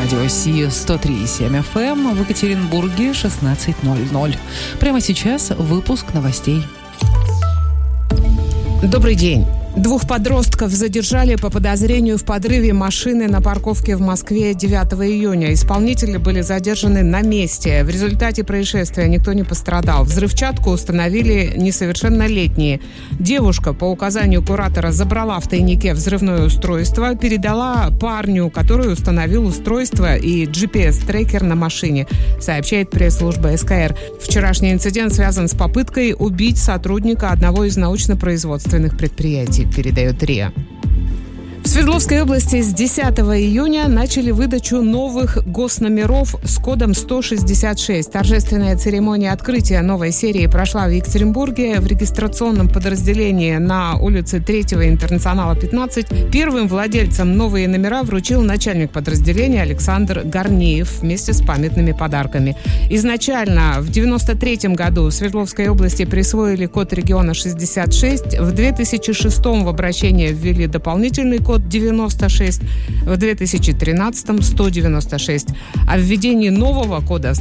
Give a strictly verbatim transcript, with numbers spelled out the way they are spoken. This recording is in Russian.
радио Си сто три и семь эф эм, в Екатеринбурге шестнадцать ноль ноль. Прямо сейчас выпуск новостей. Добрый день. Двух подростков задержали по подозрению в подрыве машины на парковке в Москве девятого июня. Исполнители были задержаны на месте. В результате происшествия никто не пострадал. Взрывчатку установили несовершеннолетние. Девушка по указанию куратора забрала в тайнике взрывное устройство, передала парню, который установил устройство и джи пи эс-трекер на машине, сообщает пресс-служба эс ка эр. Вчерашний инцидент связан с попыткой убить сотрудника одного из научно-производственных предприятий, передает РИА. В Свердловской области с десятого июня начали выдачу новых госномеров с кодом сто шестьдесят шесть. Торжественная церемония открытия новой серии прошла в Екатеринбурге в регистрационном подразделении на улице третьего Интернационала пятнадцать. Первым владельцам новые номера вручил начальник подразделения Александр Горнеев вместе с памятными подарками. Изначально в девяносто третьем году в Свердловской области присвоили код региона шестьдесят шесть. В две тысячи шестом в обращение ввели дополнительный код девяносто шесть, в две тысячи тринадцатом сто девяносто шесть. О введении нового кода